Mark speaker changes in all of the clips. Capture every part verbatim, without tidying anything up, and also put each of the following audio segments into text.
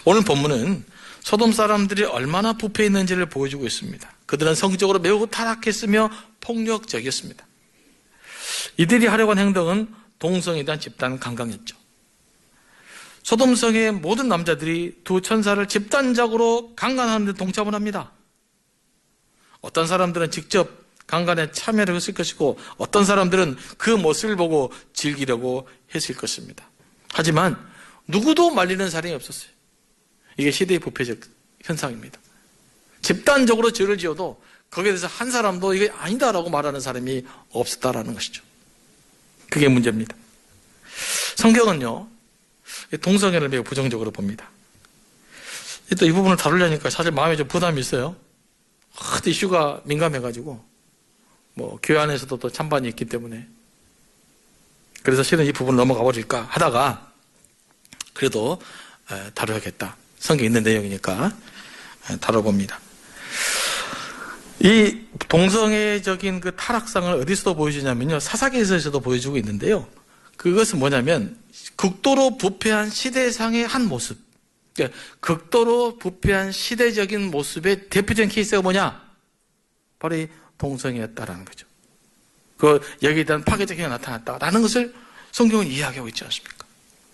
Speaker 1: 오늘 본문은 소돔 사람들이 얼마나 부패했는지를 보여주고 있습니다. 그들은 성적으로 매우 타락했으며 폭력적이었습니다. 이들이 하려고 한 행동은 동성에 대한 집단 강간이었죠. 소돔성의 모든 남자들이 두 천사를 집단적으로 강간하는 데 동참을 합니다. 어떤 사람들은 직접 강간에 참여를 했을 것이고 어떤 사람들은 그 모습을 보고 즐기려고 했을 것입니다. 하지만 누구도 말리는 사람이 없었어요. 이게 시대의 부패적 현상입니다. 집단적으로 죄를 지어도 거기에 대해서 한 사람도 이게 아니다라고 말하는 사람이 없었다라는 것이죠. 그게 문제입니다. 성경은요, 동성애를 매우 부정적으로 봅니다. 또 이 부분을 다루려니까 사실 마음에 좀 부담이 있어요. 하도 이슈가 민감해가지고, 뭐, 교회 안에서도 또 찬반이 있기 때문에. 그래서 실은 이 부분을 넘어가 버릴까 하다가, 그래도 다뤄야겠다. 성경에 있는 내용이니까 다뤄봅니다. 이 동성애적인 그 타락상을 어디서도 보여주냐면요, 사사기에서도 보여주고 있는데요. 그것은 뭐냐면 극도로 부패한 시대상의 한 모습, 그러니까 극도로 부패한 시대적인 모습의 대표적인 케이스가 뭐냐? 바로 이 동성애였다라는 거죠. 그 여기에 대한 파괴적인 게 나타났다라는 것을 성경은 이야기하고 있지 않습니까?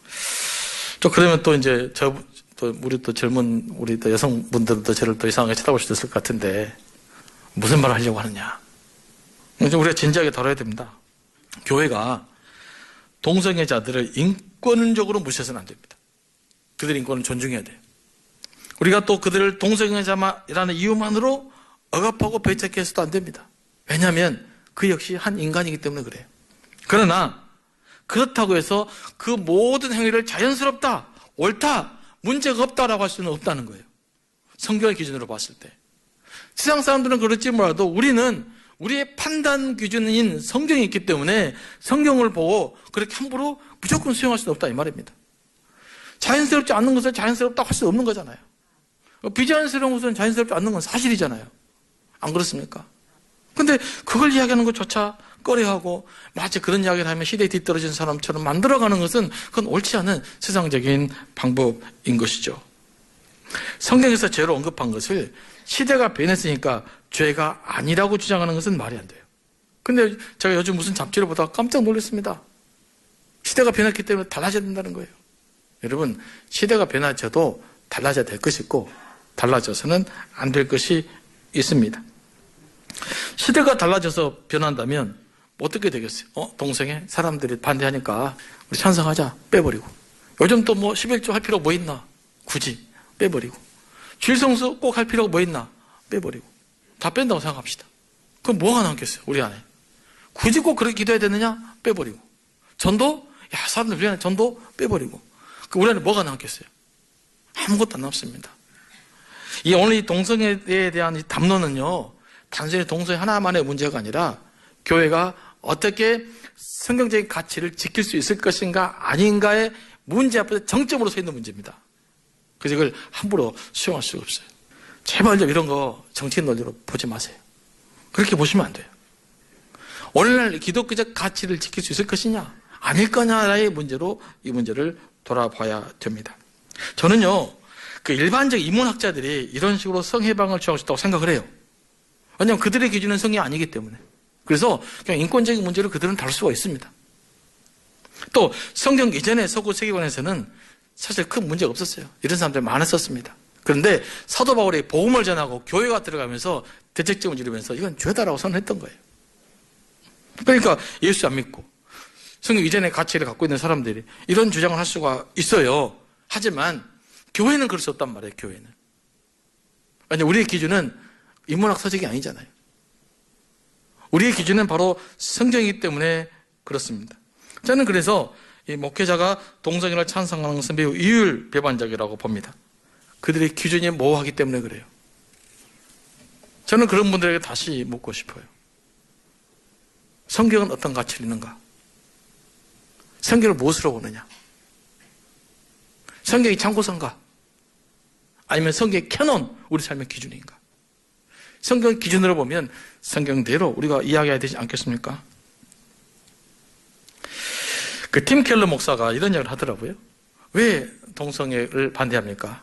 Speaker 1: 또 그러면 또 이제 저 또 우리 또 젊은 우리 또 여성분들도 저를 또 이상하게 쳐다볼 수도 있을 것 같은데 무슨 말을 하려고 하느냐? 우리가 진지하게 다뤄야 됩니다. 교회가 동성애자들을 인권적으로 무시해서는 안 됩니다. 그들의 인권을 존중해야 돼요. 우리가 또 그들을 동성애자라는 이유만으로 억압하고 배척해서도 안 됩니다. 왜냐하면 그 역시 한 인간이기 때문에 그래요. 그러나 그렇다고 해서 그 모든 행위를 자연스럽다, 옳다, 문제가 없다라고 할 수는 없다는 거예요. 성경의 기준으로 봤을 때. 세상 사람들은 그렇지 몰라도 우리는 우리의 판단 기준인 성경이 있기 때문에 성경을 보고 그렇게 함부로 무조건 수용할 수는 없다 이 말입니다. 자연스럽지 않는 것을 자연스럽다고 할 수 없는 거잖아요. 비자연스러운 것은 자연스럽지 않는 건 사실이잖아요. 안 그렇습니까? 근데 그걸 이야기하는 것조차 꺼려하고 마치 그런 이야기를 하면 시대에 뒤떨어진 사람처럼 만들어가는 것은 그건 옳지 않은 세상적인 방법인 것이죠. 성경에서 죄로 언급한 것을 시대가 변했으니까 죄가 아니라고 주장하는 것은 말이 안 돼요. 근데 제가 요즘 무슨 잡지를 보다가 깜짝 놀랐습니다. 시대가 변했기 때문에 달라져야 된다는 거예요. 여러분, 시대가 변화져도 달라져야 될 것이 있고 달라져서는 안 될 것이 있습니다. 시대가 달라져서 변한다면 어떻게 되겠어요? 어, 동성애 사람들이 반대하니까 우리 찬성하자 빼버리고, 요즘 또 뭐 십일 조 할 필요가 뭐 있나? 굳이 빼버리고, 주일성수 꼭 할 필요가 뭐 있나? 빼버리고, 다 뺀다고 생각합시다. 그럼 뭐가 남겠어요? 우리 안에 굳이 꼭 그렇게 기도해야 되느냐? 빼버리고, 전도? 야, 사람들 위한 전도? 빼버리고, 그 우리 안에 뭐가 남겠어요? 아무것도 안 남습니다. 이 오늘 이 동성애에 대한 이 담론은요, 단순히 동성애 하나만의 문제가 아니라 교회가 어떻게 성경적인 가치를 지킬 수 있을 것인가 아닌가의 문제 앞에서 정점으로 서 있는 문제입니다. 그래서 이걸 함부로 수용할 수가 없어요. 제발 좀 이런 거 정치인 논리로 보지 마세요. 그렇게 보시면 안 돼요. 오늘날 기독교적 가치를 지킬 수 있을 것이냐 아닐 거냐의 문제로 이 문제를 돌아봐야 됩니다. 저는요, 그 일반적 인문학자들이 이런 식으로 성해방을 주장하고 싶다고 생각을 해요. 왜냐하면 그들의 기준은 성이 아니기 때문에. 그래서 그냥 인권적인 문제를 그들은 다룰 수가 있습니다. 또 성경 이전에 서구 세계관에서는 사실 큰 문제가 없었어요. 이런 사람들이 많았었습니다. 그런데 사도 바울이 복음을 전하고 교회가 들어가면서 대책점을 지르면서 이건 죄다라고 선언했던 거예요. 그러니까 예수 안 믿고 성경 이전의 가치를 갖고 있는 사람들이 이런 주장을 할 수가 있어요. 하지만 교회는 그럴 수 없단 말이에요. 교회는. 왜냐하면 우리의 기준은 인문학 서적이 아니잖아요. 우리의 기준은 바로 성경이기 때문에 그렇습니다. 저는 그래서 이 목회자가 동성애를 찬성하는 것은 매우 이율배반적이라고 봅니다. 그들의 기준이 모호하기 때문에 그래요. 저는 그런 분들에게 다시 묻고 싶어요. 성경은 어떤 가치를 있는가? 성경을 무엇으로 보느냐? 성경이 참고서인가? 아니면 성경의 캐논, 우리 삶의 기준인가? 성경 기준으로 보면 성경대로 우리가 이야기해야 되지 않겠습니까? 그 팀 켈러 목사가 이런 이야기를 하더라고요. 왜 동성애를 반대합니까?